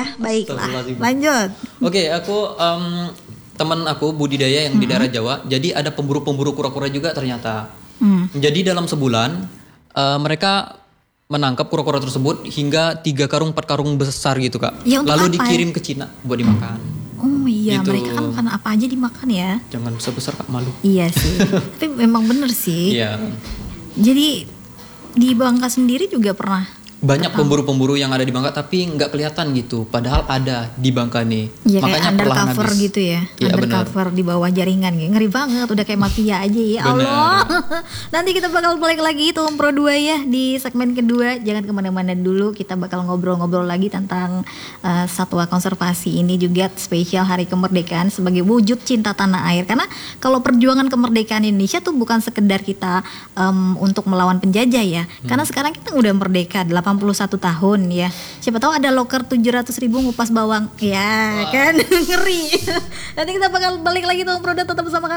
ya. Baiklah. Astagfirullahaladzim. Lanjut. Oke, aku teman aku budidaya yang di daerah Jawa. Jadi ada pemburu-pemburu kura-kura juga ternyata. Jadi dalam sebulan mereka menangkap kura-kura tersebut hingga 3 karung 4 karung besar gitu Kak. Ya, untuk lalu apa? dikirim ke Cina buat dimakan. Oh iya, Gitu. mereka kan makan apa aja dimakan ya. Jangan besar-besar Kak, malu. Iya sih. Tapi memang bener sih. Iya. Jadi di Bangka sendiri juga pernah. Banyak pemburu-pemburu yang ada di Bangka tapi nggak kelihatan gitu. Padahal ada di Bangka nih. Iya, kayak Makanya perlahan undercover habis. gitu ya. Iya, Undercover di bawah jaringan gitu. Ngeri banget, udah kayak mafia aja ya Allah. Nanti kita bakal balik lagi tuh Pro 2 ya di segmen kedua. Jangan kemana-mana dulu, kita bakal ngobrol-ngobrol lagi tentang satwa konservasi ini juga spesial Hari Kemerdekaan sebagai wujud cinta tanah air. Karena kalau perjuangan kemerdekaan Indonesia tuh bukan sekedar kita untuk melawan penjajah ya. Karena sekarang kita udah merdeka 81 tahun ya. Siapa tahu ada loker 700.000 ngupas bawang. Ya kan, ngeri. Nanti kita bakal balik lagi tuh Pro 2, tetap bersama kami.